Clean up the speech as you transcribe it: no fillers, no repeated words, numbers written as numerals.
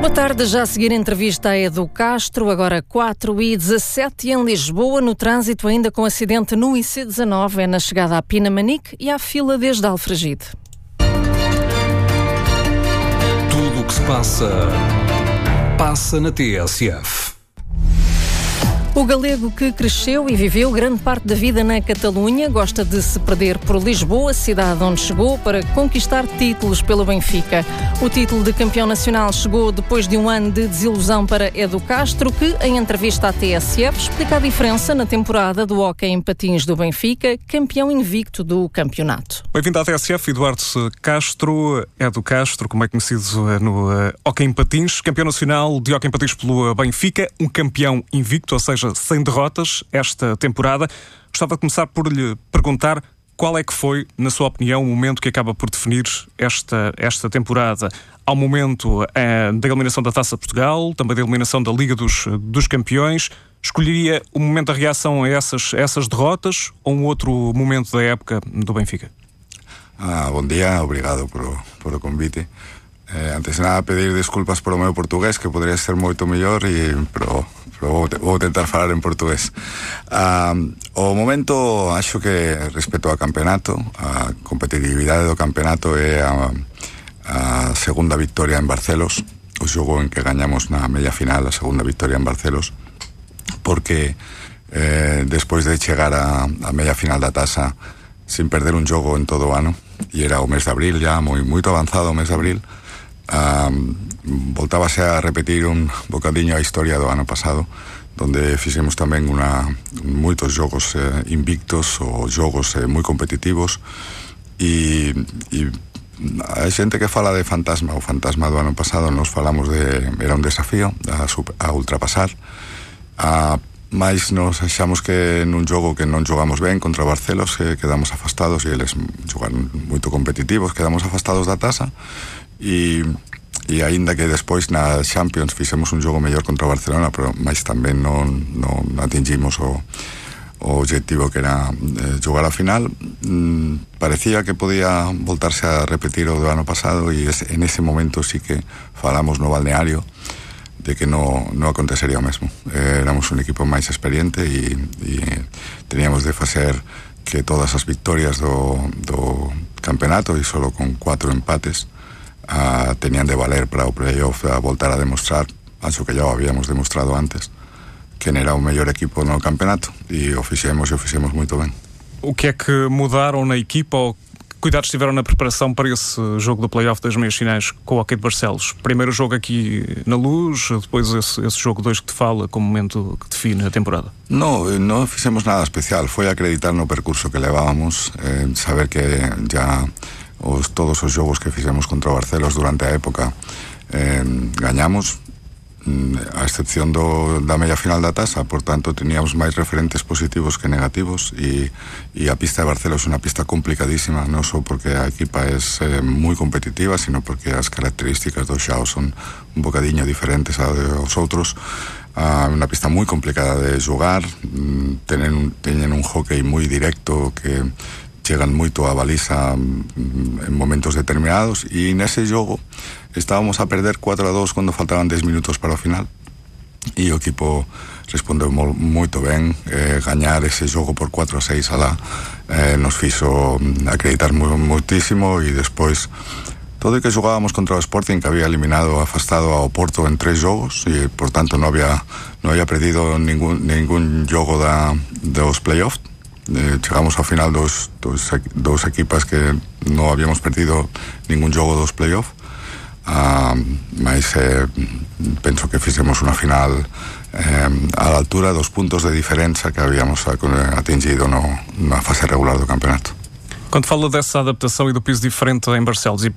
Boa tarde, já a seguir a entrevista a Edu Castro, agora 4h17 em Lisboa, no trânsito ainda com acidente no IC19, é na chegada à Pinamanique e à fila desde Alfragide. Tudo o que se passa na TSF. O galego que cresceu e viveu grande parte da vida na Catalunha gosta de se perder por Lisboa, cidade onde chegou para conquistar títulos pelo Benfica. O título de campeão nacional chegou depois de um ano de desilusão para Edu Castro, que, em entrevista à TSF, explica a diferença na temporada do hóquei em patins do Benfica, campeão invicto do campeonato. Bem-vindo à TSF, Eduardo Castro. Edu Castro, como é conhecido no hóquei em patins, campeão nacional de hóquei em patins pelo Benfica, um campeão invicto, ou seja, sem derrotas esta temporada. Gostava de começar por lhe perguntar qual é que foi, na sua opinião, o momento que acaba por definir esta temporada. Ao momento da eliminação da Taça Portugal, também da eliminação da Liga dos Campeões. Escolheria o momento da reação a essas derrotas ou um outro momento da época do Benfica? Bom dia, obrigado por o convite. Antes de nada, pedir desculpas por o meu portugués, que poderia ser moito mellor, pero vou tentar falar en portugués. O momento, acho que respecto ao campeonato, a competitividade do campeonato é a segunda victoria en Barcelos, o xogo en que gañamos na media final, a segunda victoria en Barcelos, porque despois de chegar a media final da taza sin perder un xogo en todo o ano, e era o mes de abril, ya moito avanzado o mes de abril, voltábase a repetir un bocadiño a historia do ano pasado, donde fixemos tamén moitos xogos invictos ou xogos moi competitivos, e a xente que fala de fantasma, o fantasma do ano pasado, nos falamos era un desafío a ultrapasar, mais nos achamos que nun xogo que non xogamos ben contra Barcelos, quedamos afastados, e eles xogaron moito competitivos, quedamos afastados da taza, e aínda que despois na Champions fixemos un xogo mellor contra Barcelona, pero máis tamén non atingimos o obxectivo que era xogar a final. Parecía que podía voltarse a repetir o do ano pasado, e en ese momento sí que falamos no balneario de que non acontecería o mesmo. Éramos un equipo máis experiente e teníamos de facer que todas as victorias do campeonato, e solo con 4 empates, tenían de valer para o playoff, a voltar a demostrar, acho que ya o habíamos demostrado antes, que era o mellor equipo no campeonato, e o fixemos moito ben. O que é que mudaram na equipa, ou que cuidados tiveram na preparação para esse jogo do playoff das meias finais com o hóquei de Barcelos? Primeiro jogo aqui na Luz, depois esse jogo 2 que te fala como momento que define a temporada. Non fixemos nada especial, foi acreditar no percurso que levábamos, saber que ya todos os xogos que fixemos contra o Barcelos durante a época gañamos, a excepción da media final da taza. Por tanto, teníamos máis referentes positivos que negativos, e a pista de Barcelos é unha pista complicadísima, non só porque a equipa é moi competitiva, sino porque as características do xao son un bocadiño diferentes aos outros. Unha pista moi complicada de xogar, teñen un hóquei moi directo que chegan moito a baliza en momentos determinados, e nese xogo estábamos a perder 4-2 cando faltaban 10 minutos para o final, e o equipo respondeu moito ben. Gañar ese xogo por 4-6 alá nos fixo acreditar moitísimo, e despois todo o que xogábamos contra o Sporting, que había eliminado, afastado ao Porto en 3 xogos, e por tanto non había perdido ningún xogo dos playoffs. Chegamos ao final dos equipas que non habíamos perdido ningún xogo dos playoff, mas penso que fixemos unha final a altura dos puntos de diferenza que habíamos atingido na fase regular do campeonato. Quando fala dessa adaptação e do piso diferente em Barcelos, e